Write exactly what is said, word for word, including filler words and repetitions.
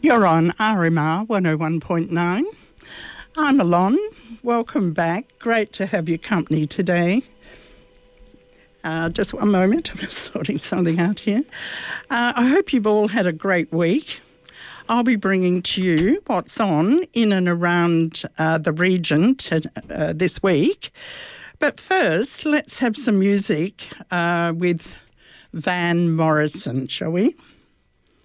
You're on R M R one oh one point nine. I'm Alon. Welcome back. Great to have your company today. Uh, just one moment, I'm just sorting something out here. Uh, I hope you've all had a great week. I'll be bringing to you what's on in and around uh, the region to, uh, this week. But first, let's have some music uh, with Van Morrison, shall we?